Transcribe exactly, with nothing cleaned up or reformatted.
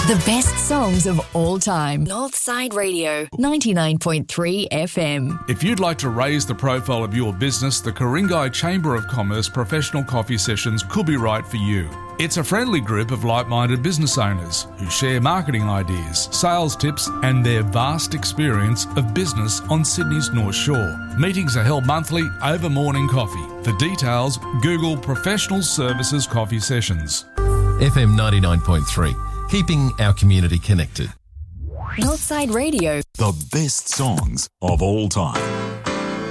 The best songs of all time. Northside Radio, ninety-nine point three F M. If you'd like to raise the profile of your business, the Ku-ring-gai Chamber of Commerce Professional Coffee Sessions could be right for you. It's a friendly group of like-minded business owners who share marketing ideas, sales tips and their vast experience of business on Sydney's North Shore. Meetings are held monthly over morning coffee. For details, Google Professional Services Coffee Sessions. F M ninety-nine point three, keeping our community connected. Northside Radio. The best songs of all time.